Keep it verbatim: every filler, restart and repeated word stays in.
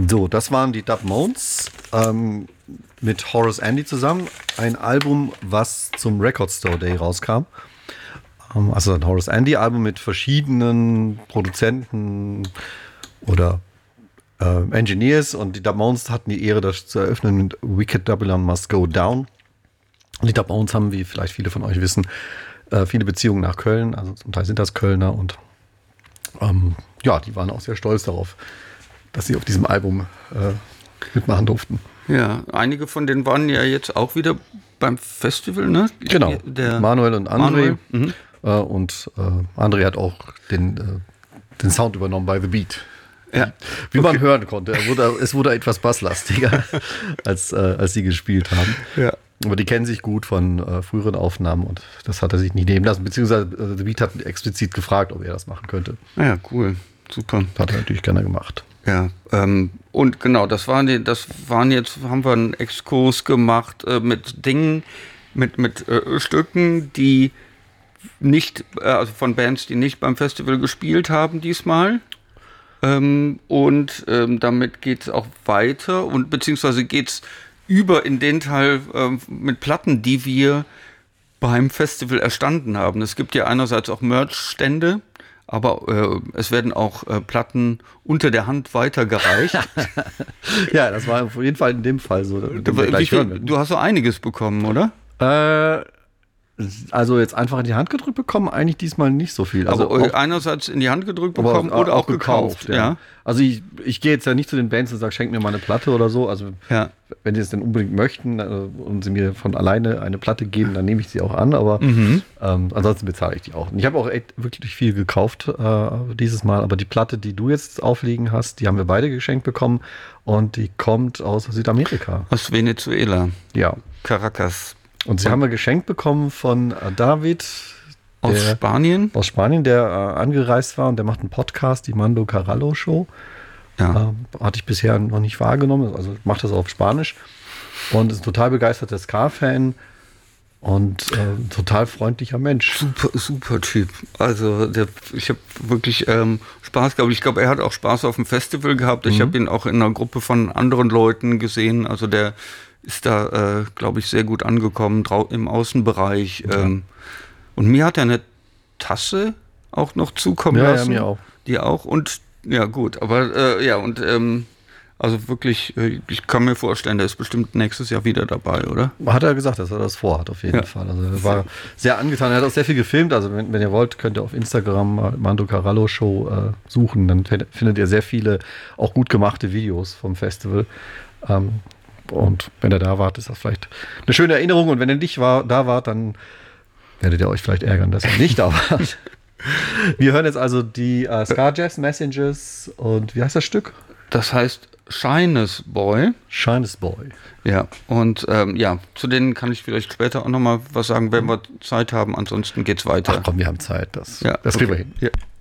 So, das waren die Dub Mones ähm, mit Horace Andy zusammen. Ein Album, was zum Record Store Day rauskam. Ähm, also ein Horace Andy Album mit verschiedenen Produzenten oder äh, Engineers. Und die Dub Mones hatten die Ehre, das zu eröffnen mit Wicked Babylon Must Go Down. Und die Dub Mones haben, wie vielleicht viele von euch wissen, äh, viele Beziehungen nach Köln. Also zum Teil sind das Kölner. Und ähm, ja, die waren auch sehr stolz darauf, dass sie auf diesem Album äh, mitmachen durften. Ja, einige von denen waren ja jetzt auch wieder beim Festival, ne? Genau, der Manuel und André. Manuel. Mhm. Äh, und äh, André hat auch den, äh, den Sound übernommen bei The Beat. Ja. Wie Okay. man hören konnte. Er wurde, es wurde etwas basslastiger, als, äh, als sie gespielt haben. Ja. Aber die kennen sich gut von äh, früheren Aufnahmen und das hat er sich nicht nehmen lassen. Beziehungsweise äh, The Beat hat explizit gefragt, ob er das machen könnte. Ja, cool. Super. Das hat er natürlich gerne gemacht. Ja, ähm, und genau, das waren die, das waren jetzt, haben wir einen Exkurs gemacht äh, mit Dingen, mit, mit äh, Stücken, die nicht, äh, also von Bands, die nicht beim Festival gespielt haben diesmal. Ähm, und ähm, damit geht es auch weiter und beziehungsweise geht es über in den Teil äh, mit Platten, die wir beim Festival erstanden haben. Es gibt ja einerseits auch Merch-Stände, aber äh, es werden auch äh, Platten unter der Hand weitergereicht. Ja, das war auf jeden Fall in dem Fall so. Du, wie viel, du hast so einiges bekommen, oder? Äh, also jetzt einfach in die Hand gedrückt bekommen, eigentlich diesmal nicht so viel. Also aber auch, einerseits in die Hand gedrückt bekommen aber oder auch gekauft. ja. Ja. Also ich, ich gehe jetzt ja nicht zu den Bands und sage, schenk mir mal eine Platte oder so. Also Ja. wenn die es denn unbedingt möchten äh, und sie mir von alleine eine Platte geben, dann nehme ich sie auch an. Aber Mhm. ähm, ansonsten bezahle ich die auch. Und ich habe auch echt wirklich viel gekauft äh, dieses Mal. Aber die Platte, die du jetzt auflegen hast, die haben wir beide geschenkt bekommen. Und die kommt aus Südamerika. Aus Venezuela, Ja. Caracas. Und sie Und- haben wir geschenkt bekommen von äh, David Aus der, Spanien? aus Spanien, der äh, angereist war und der macht einen Podcast, die Mando Carallo Show. Ja. Ähm, hatte ich bisher noch nicht wahrgenommen, also macht das auf Spanisch und ist ein total begeisterter Ska-Fan und äh, ein total freundlicher Mensch. Super, super Typ. Also der, ich habe wirklich ähm, Spaß gehabt. Ich glaube, er hat auch Spaß auf dem Festival gehabt. Ich Mhm. habe ihn auch in einer Gruppe von anderen Leuten gesehen. Also der ist da, äh, glaube ich, sehr gut angekommen drau- im Außenbereich. Ja. Ähm, und mir hat er eine Tasse auch noch zukommen Ja, ja, lassen. mir auch. Die auch. Und ja, gut. Aber äh, ja, und ähm, also wirklich, äh, ich kann mir vorstellen, der ist bestimmt nächstes Jahr wieder dabei, oder? Hat er gesagt, dass er das vorhat, auf jeden Ja. Fall. Also er war sehr angetan. Er hat auch sehr viel gefilmt. Also wenn, wenn ihr wollt, könnt ihr auf Instagram mal Mando Carallo Show äh, suchen. Dann findet ihr sehr viele auch gut gemachte Videos vom Festival. Ähm, und wenn ihr da wart, ist das vielleicht eine schöne Erinnerung. Und wenn ihr nicht war, da wart, dann werdet ihr euch vielleicht ärgern, dass ihr nicht da wart. Wir hören jetzt also die äh, Ska Jazz Messages und wie heißt das Stück? Das heißt Shyness Boy. Shyness Boy. Ja, und ähm, ja, zu denen kann ich vielleicht später auch nochmal was sagen, wenn wir Zeit haben. Ansonsten geht's weiter. Ach komm, wir haben Zeit. Das, Ja, das kriegen okay. wir hin. Ja.